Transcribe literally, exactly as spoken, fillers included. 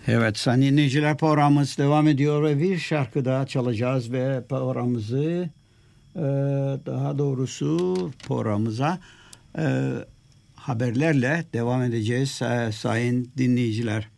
Evet, sayın dinleyiciler, programımız devam ediyor ve bir şarkı daha çalacağız ve programımızı e, daha doğrusu programımıza e, haberlerle devam edeceğiz e, sayın dinleyiciler.